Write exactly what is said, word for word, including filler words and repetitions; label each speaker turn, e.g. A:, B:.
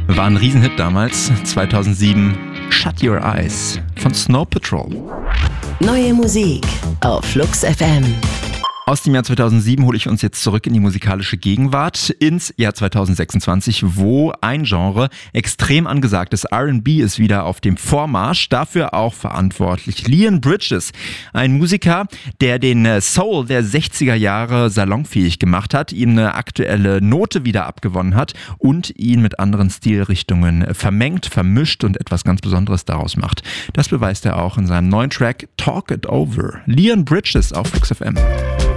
A: War ein Riesenhit damals, zweitausendsieben, Shut Your Eyes von Snow Patrol.
B: Neue Musik auf Flux F M.
A: Aus dem Jahr zweitausendsieben hole ich uns jetzt zurück in die musikalische Gegenwart, ins Jahr zweitausendsechsundzwanzig, wo ein Genre extrem angesagt ist. R and B ist wieder auf dem Vormarsch, dafür auch verantwortlich Leon Bridges, ein Musiker, der den Soul der sechziger Jahre salonfähig gemacht hat, ihm eine aktuelle Note wieder abgewonnen hat und ihn mit anderen Stilrichtungen vermengt, vermischt und etwas ganz Besonderes daraus macht. Das beweist er auch in seinem neuen Track Talk It Over. Leon Bridges auf Flux F M.